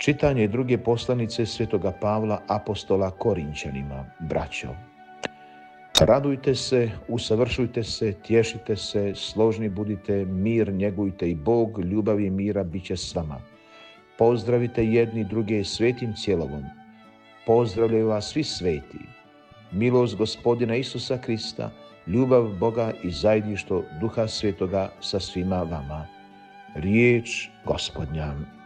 Čitanje druge poslanice svetoga Pavla apostola Korinćanima, braćo. Radujte se, usavršujte se, tješite se, složni budite, mir njegujte i Bog ljubavi i mira bit će s vama. Pozdravite jedni druge svetim cijelovom. Pozdravljaju vas svi sveti. Milost Gospodina Isusa Krista, ljubav Boga i zajedništvo Duha Svetoga sa svima vama. Riječ Gospodnja.